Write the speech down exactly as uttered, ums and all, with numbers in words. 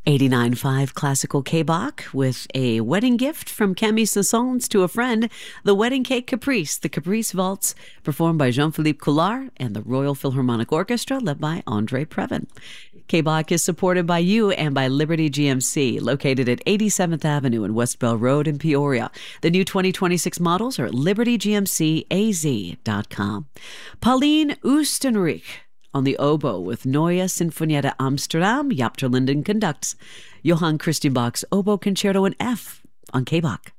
eighty-nine point five Classical K-Bach with a wedding gift from Camille Saint-Saëns to a friend, the Wedding Cake Caprice, the Caprice Waltz, performed by Jean-Philippe Collard and the Royal Philharmonic Orchestra, led by Andre Previn. K-Bach is supported by you and by Liberty G M C, located at eighty-seventh Avenue and West Bell Road in Peoria. The new twenty twenty-six models are at liberty g m c a z dot com. Pauline Oostenrijk on the oboe with Neue Sinfonietta Amsterdam. Jaap ter Linden conducts Johann Christian Bach's Oboe Concerto in F on K-Bach.